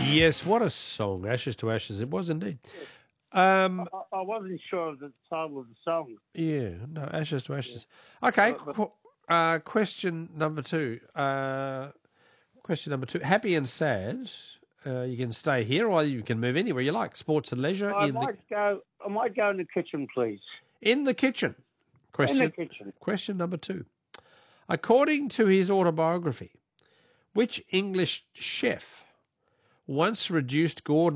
Yes, what a song. Ashes to Ashes. It was indeed. I wasn't sure of the title of the song. Yeah, no, Ashes to Ashes. Okay, question number two. Question number two. Happy and sad. You can stay here or you can move anywhere you like. Sports and leisure I might go in the kitchen, please. in the kitchen. Question, In the kitchen. Question number two. According to his autobiography, which English chef once reduced Gordon